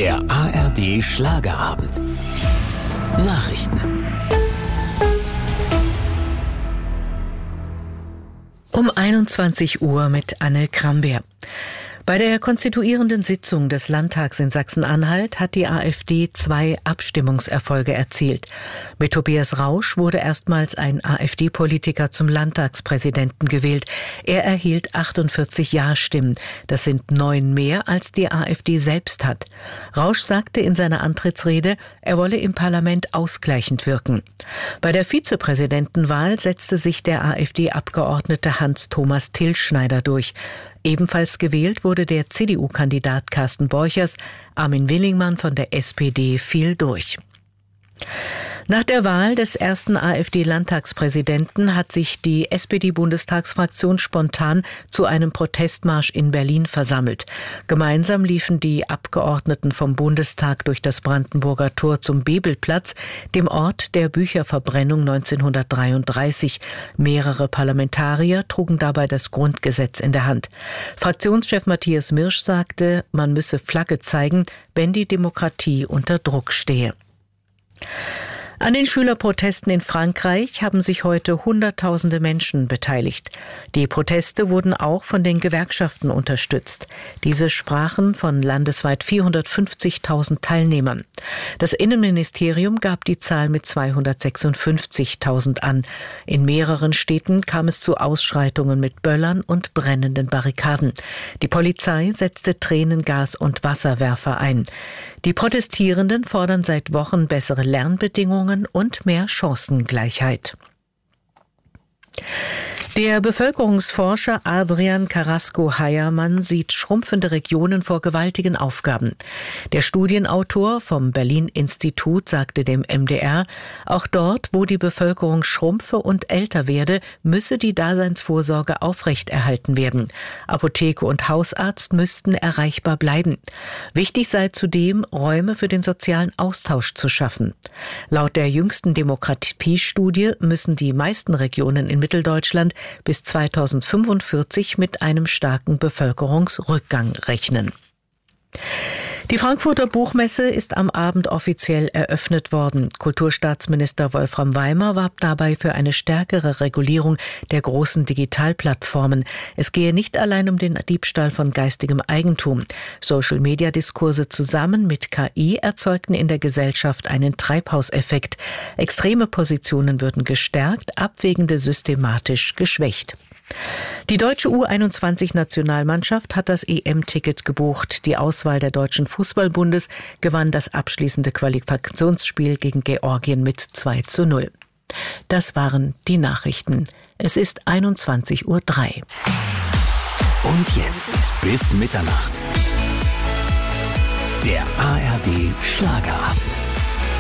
Der ARD Schlagerabend. Nachrichten. Um 21 Uhr mit Anne Krambeer. Bei der konstituierenden Sitzung des Landtags in Sachsen-Anhalt hat die AfD 2 Abstimmungserfolge erzielt. Mit Tobias Rausch wurde erstmals ein AfD-Politiker zum Landtagspräsidenten gewählt. Er erhielt 48 Ja-Stimmen. Das sind 9 mehr, als die AfD selbst hat. Rausch sagte in seiner Antrittsrede, er wolle im Parlament ausgleichend wirken. Bei der Vizepräsidentenwahl setzte sich der AfD-Abgeordnete Hans-Thomas Tilschneider durch. Ebenfalls gewählt wurde der CDU-Kandidat Carsten Borchers. Armin Willingmann von der SPD fiel durch. Nach der Wahl des ersten AfD-Landtagspräsidenten hat sich die SPD-Bundestagsfraktion spontan zu einem Protestmarsch in Berlin versammelt. Gemeinsam liefen die Abgeordneten vom Bundestag durch das Brandenburger Tor zum Bebelplatz, dem Ort der Bücherverbrennung 1933. Mehrere Parlamentarier trugen dabei das Grundgesetz in der Hand. Fraktionschef Matthias Mirsch sagte, man müsse Flagge zeigen, wenn die Demokratie unter Druck stehe. An den Schülerprotesten in Frankreich haben sich heute Hunderttausende Menschen beteiligt. Die Proteste wurden auch von den Gewerkschaften unterstützt. Diese sprachen von landesweit 450.000 Teilnehmern. Das Innenministerium gab die Zahl mit 256.000 an. In mehreren Städten kam es zu Ausschreitungen mit Böllern und brennenden Barrikaden. Die Polizei setzte Tränengas und Wasserwerfer ein. Die Protestierenden fordern seit Wochen bessere Lernbedingungen und mehr Chancengleichheit. Der Bevölkerungsforscher Adrian Carrasco-Hayermann sieht schrumpfende Regionen vor gewaltigen Aufgaben. Der Studienautor vom Berlin-Institut sagte dem MDR, auch dort, wo die Bevölkerung schrumpfe und älter werde, müsse die Daseinsvorsorge aufrechterhalten werden. Apotheke und Hausarzt müssten erreichbar bleiben. Wichtig sei zudem, Räume für den sozialen Austausch zu schaffen. Laut der jüngsten Demografiestudie müssen die meisten Regionen in Mitteldeutschland bis 2045 mit einem starken Bevölkerungsrückgang rechnen. Die Frankfurter Buchmesse ist am Abend offiziell eröffnet worden. Kulturstaatsminister Wolfram Weimer warb dabei für eine stärkere Regulierung der großen Digitalplattformen. Es gehe nicht allein um den Diebstahl von geistigem Eigentum. Social-Media-Diskurse zusammen mit KI erzeugten in der Gesellschaft einen Treibhauseffekt. Extreme Positionen würden gestärkt, abwägende systematisch geschwächt. Die deutsche U21-Nationalmannschaft hat das EM-Ticket gebucht. Die Auswahl der Deutschen Fußballbundes gewann das abschließende Qualifikationsspiel gegen Georgien mit 2:0. Das waren die Nachrichten. Es ist 21:03 Uhr. Und jetzt bis Mitternacht. Der ARD Schlagerabend.